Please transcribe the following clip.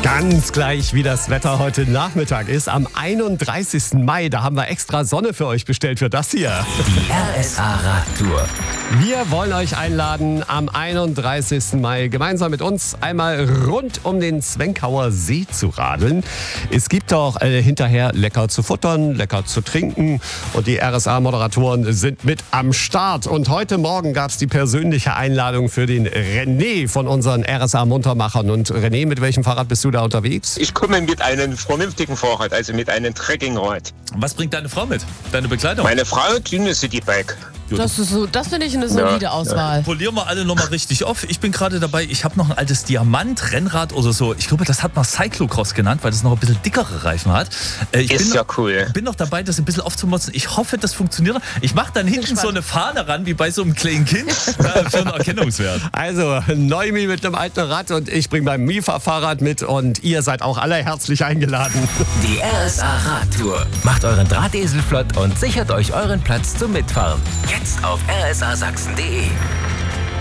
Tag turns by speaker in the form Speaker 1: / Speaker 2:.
Speaker 1: Ganz gleich, wie das Wetter heute Nachmittag ist. Am 31. Mai, da haben wir extra Sonne für euch bestellt für das hier.
Speaker 2: Die RSA-Radtour.
Speaker 1: Wir wollen euch einladen, am 31. Mai gemeinsam mit uns einmal rund um den Zwenkauer See zu radeln. Es gibt auch hinterher lecker zu futtern, lecker zu trinken und die RSA-Moderatoren sind mit am Start. Und heute Morgen gab es die persönliche Einladung für den René von unseren RSA-Muntermachern. Und René, mit welchem Fahrrad bist du da unterwegs?
Speaker 3: Ich komme mit einem vernünftigen Fahrrad, also mit einem Trekkingrad.
Speaker 4: Was bringt deine Frau mit? Deine Begleitung?
Speaker 3: Meine Frau, dünne Citybike.
Speaker 5: Das finde ich eine solide Auswahl.
Speaker 4: Polieren wir alle nochmal richtig auf. Ich bin gerade dabei, ich habe noch ein altes Diamant-Rennrad oder so. Ich glaube, das hat man Cyclocross genannt, weil das noch ein bisschen dickere Reifen hat.
Speaker 3: Cool.
Speaker 4: Bin noch dabei, das ein bisschen aufzumotzen. Ich hoffe, das funktioniert. Ich mache dann hinten so eine Fahne ran, wie bei so einem kleinen Kind, für einen Erkennungswert.
Speaker 1: Also, Neumi mit einem alten Rad und ich bringe mein Mifa-Fahrrad mit und ihr seid auch alle herzlich eingeladen.
Speaker 2: Die RSA-Radtour. Macht euren Drahtesel flott und sichert euch euren Platz zum Mitfahren. Jetzt auf rsasachsen.de.